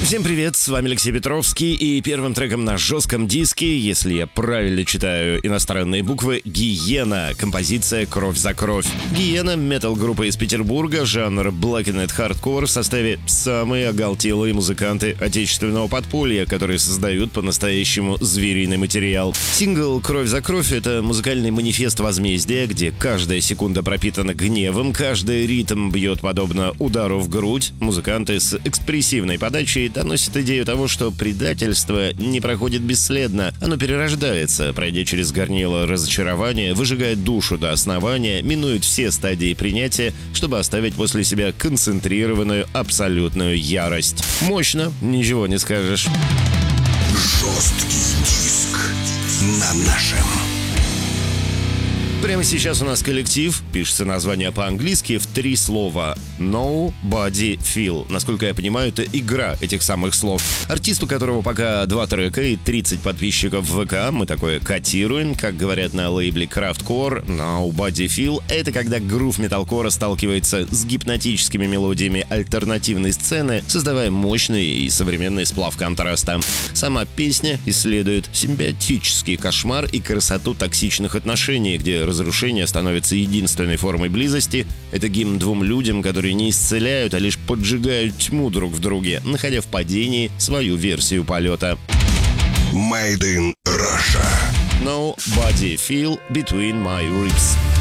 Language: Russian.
Всем привет, с вами Алексей Петровский, и первым треком на жестком диске, если я правильно читаю иностранные буквы, «Гиена», композиция «Кровь за кровь». «Гиена» — метал-группа из Петербурга, жанр Blackened Hardcore в составе самые оголтелые музыканты отечественного подполья, которые создают по-настоящему звериный материал. Сингл «Кровь за кровь» — это музыкальный манифест возмездия, где каждая секунда пропитана гневом, каждый ритм бьет подобно удару в грудь. Музыканты с экспрессивной подачей доносит идею того, что предательство не проходит бесследно. Оно перерождается, пройдя через горнило разочарования, выжигает душу до основания, минует все стадии принятия, чтобы оставить после себя концентрированную абсолютную ярость. Мощно, ничего не скажешь. Жесткий диск на нашем. Прямо сейчас у нас коллектив, пишется название по-английски в 3 слова. Nobody Feel. Насколько я понимаю, это игра этих самых слов. Артист, у которого пока 2 трека и 30 подписчиков в ВК, мы такое котируем, как говорят на лейбле Craftcore. Nobody Feel — это когда грув металкора сталкивается с гипнотическими мелодиями альтернативной сцены, создавая мощный и современный сплав контраста. Сама песня исследует симбиотический кошмар и красоту токсичных отношений, где разрушение становится единственной формой близости. Это гимн 2 людям, которые не исцеляют, а лишь поджигают тьму друг в друге, находя в падении свою версию полета. Made in Russia. Nobody Feel Between My Ribs.